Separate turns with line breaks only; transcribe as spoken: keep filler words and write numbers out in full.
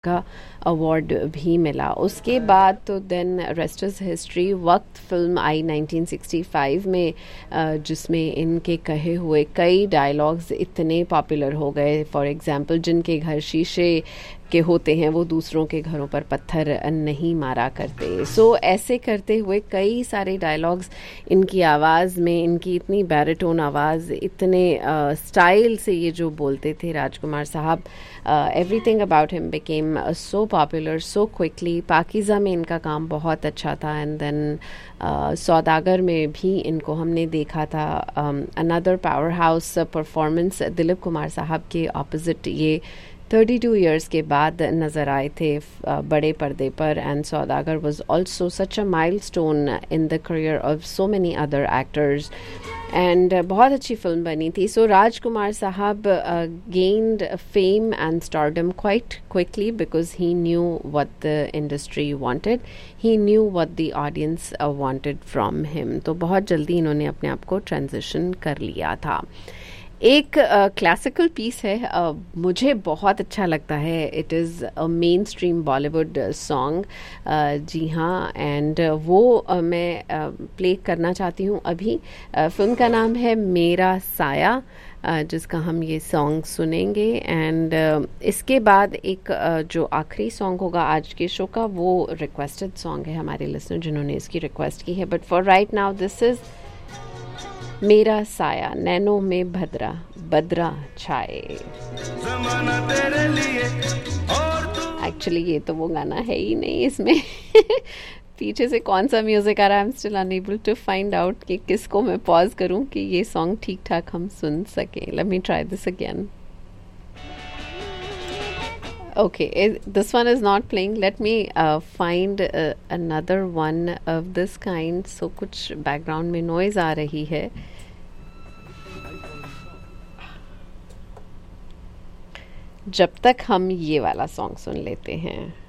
का अवार्ड भी मिला। उसके बाद तो देन रेस्ट इज़ हिस्ट्री। वक्त film I nineteen sixty five में, जिसमें इनके कहे हुए कई डायलॉग्स इतने पॉपुलर हो गए। फॉर एग्जांपल, जिनके घर शीशे के होते हैं वो दूसरों के घरों पर पत्थर नहीं मारा करते। सो so, ऐसे करते हुए कई सारे डायलॉग्स इनकी आवाज़ में, इनकी इतनी बैरिटोन आवाज़, इतने स्टाइल uh, से ये जो बोलते थे राजकुमार साहब, everything about him became so popular so quickly. Pakeezah में इनका काम बहुत अच्छा था, एंड देन सौदागर में भी इनको हमने देखा था। Another power house performance Dilip Kumar साहब के ऑपोजिट ये थर्टी टू इयर्स के बाद नज़र आए थे बड़े पर्दे पर। And Saudagar was also such a milestone in the career of so many other actors, and बहुत अच्छी फिल्म बनी थी। सो राजकुमार साहब gained fame and stardom quite quickly because he knew what the industry wanted, he knew what the audience wanted from him. तो बहुत जल्दी इन्होंने अपने आप को ट्रांजिशन कर लिया था। एक क्लासिकल uh, पीस है, uh, मुझे बहुत अच्छा लगता है। It is a main stream Bollywood song, जी हाँ, एंड uh, वो uh, मैं प्ले uh, करना चाहती हूँ अभी। uh, फिल्म का नाम है मेरा साया, uh, जिसका हम ये सॉन्ग सुनेंगे। एंड uh, इसके बाद एक uh, जो आखिरी सॉन्ग होगा आज के शो का, वो रिक्वेस्टेड सॉन्ग है हमारे लिसनर जिन्होंने इसकी रिक्वेस्ट की है। But for right now this is मेरा साया, नैनो में भद्रा बद्रा छाए। एक्चुअली ये तो वो गाना है ही नहीं इसमें पीछे से कौन सा म्यूजिक आ रहा है, I am still unable to find out कि किसको मैं पॉज करूं कि ये सॉन्ग ठीक ठाक हम सुन सकें। Let me try this again. Okay, it, this one is not playing. Let me uh, find uh, another one of this kind. So कुछ background में noise आ रही है। जब तक हम ये वाला song सुन लेते हैं।